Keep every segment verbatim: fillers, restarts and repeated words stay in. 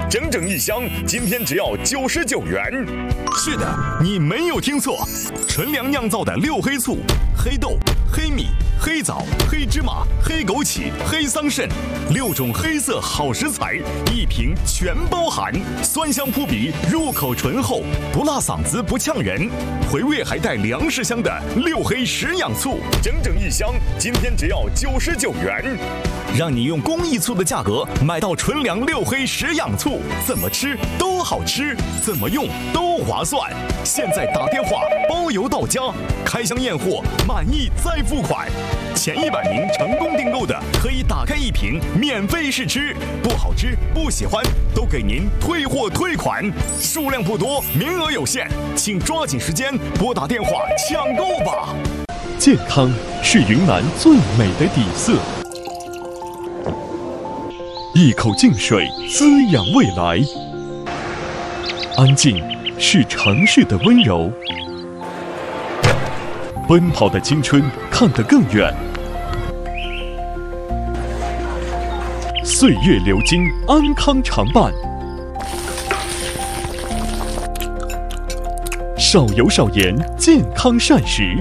整整一箱，今天只要九十九元。 是的，你没有听错，纯粮酿造的六黑醋，黑豆、黑米、黑枣、黑芝麻、黑枸杞、黑桑葚，六种黑色好食材，一瓶全包含，酸香扑鼻，入口醇厚，不辣嗓子不呛人，回味还带粮食香的六黑十养醋， 整整一箱，今天只要九十九元， 让你用公益醋的价格买到纯粮六黑十养醋，怎么吃都好吃，怎么用都划算。现在打电话包邮到家，开箱验货，满意再付款。前一百名成功订购的，可以打开一瓶免费试吃，不好吃不喜欢都给您退货退款。数量不多，名额有限，请抓紧时间拨打电话抢购吧。 健康是云南最美的底色，一口净水滋养未来，安静是城市的温柔，奔跑的青春看得更远，岁月流金，安康常伴，少油少盐，健康膳食，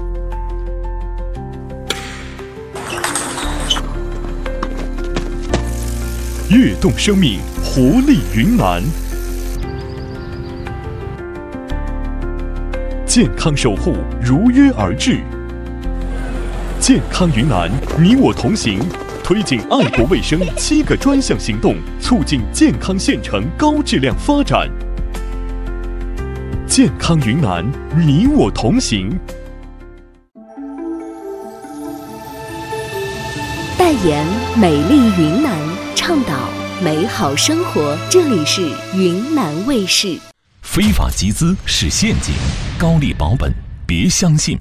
跃动生命，活力云南。健康守护如约而至，健康云南，你我同行，推进爱国卫生七个专项行动，促进健康县城高质量发展。健康云南，你我同行。 代言美丽云南，倡导美好生活。这里是云南卫视。 非法集资是陷阱，高利保本别相信。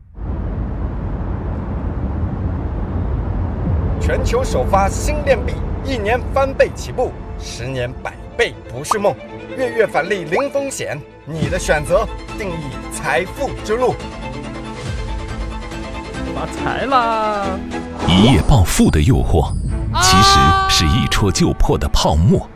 全球首发新链币，一年翻倍起步，十年百倍不是梦。月月返利零风险，你的选择定义财富之路。 发财啦！ 一夜暴富的诱惑，其实是一戳就破的泡沫。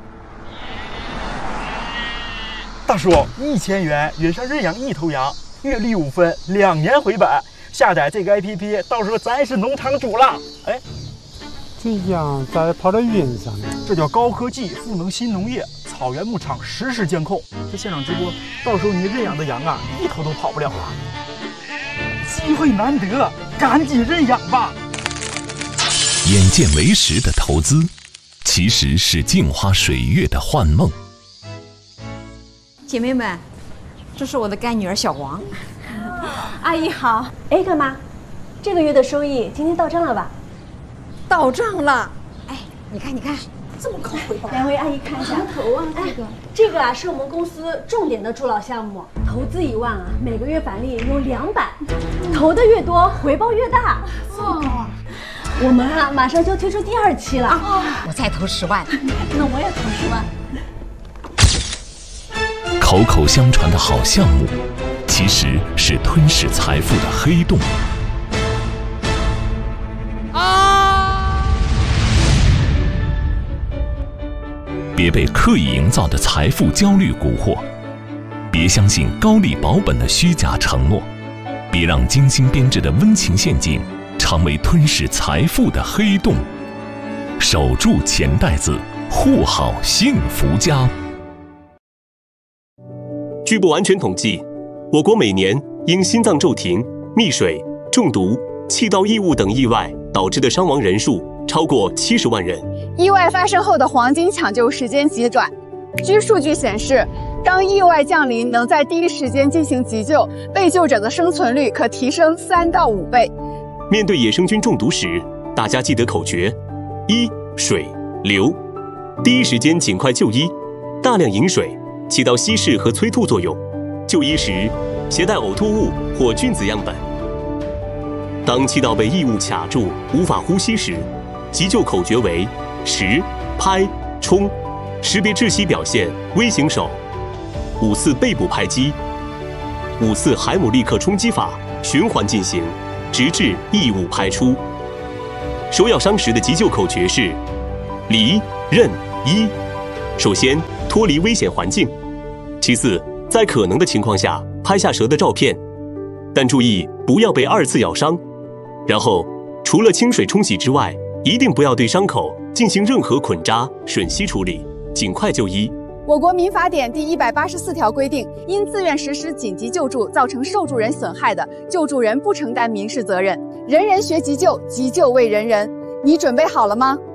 大叔，一千元约上认养一头羊，月利五分，两年回本。下载这个 A P P， 到时候咱是农场主了。哎， 这羊咋跑到云上呢？ 这叫高科技赋能新农业，草原牧场实时监控，这现场直播，到时候你认养的羊啊，一头都跑不了了。机会难得，赶紧认养吧。 眼见为实的投资，其实是镜花水月的幻梦。 姐妹们，这是我的干女儿小王。 阿姨好。哎，干妈，这个月的收益今天到账了吧？ 到账了。哎，你看，你看，这么高回报。 两位阿姨看一下。 头啊，这个、 哎，这个啊是我们公司重点的助老项目，投资一万啊，每个月返利有两百，投的越多，回报越大。 哦， 我们啊马上就推出第二期了。 哦，我再投十万。 那我也投十万。 口口相传的好项目，其实是吞噬财富的黑洞。 啊！ 别被刻意营造的财富焦虑蛊惑，别相信高利保本的虚假承诺，别让精心编织的温情陷阱成为吞噬财富的黑洞。守住钱袋子，护好幸福家。 据不完全统计，我国每年因心脏骤停、溺水、中毒、气道异物等意外导致的伤亡人数超过七十万人。 意外发生后的黄金抢救时间极短。据数据显示，当意外降临，能在第一时间进行急救，被救者的生存率可提升三到五倍。 面对野生菌中毒时，大家记得口诀：一、水、流，第一时间尽快就医，大量饮水。起到稀释和催吐作用。就医时，携带呕吐物或菌子样本。当气道被异物卡住，无法呼吸时，急救口诀为拾、拍、冲，识别窒息表现，微型手。五次背部拍击，五次海姆立克冲击法，循环进行，直至异物排出。手咬伤时的急救口诀是离、任、医。 首先，脱离危险环境；其次，在可能的情况下拍下蛇的照片，但注意不要被二次咬伤。然后，除了清水冲洗之外，一定不要对伤口进行任何捆扎、吮吸处理，尽快就医。 我国民法典第一百八十四条规定，因自愿实施紧急救助造成受助人损害的，救助人不承担民事责任。人人学急救，急救为人人。你准备好了吗？